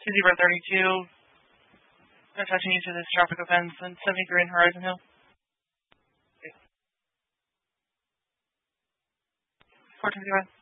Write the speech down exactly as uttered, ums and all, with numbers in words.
two zero thirty-two, attaching you to this traffic offense in seventy-three in Horizon Hill. four twenty-one.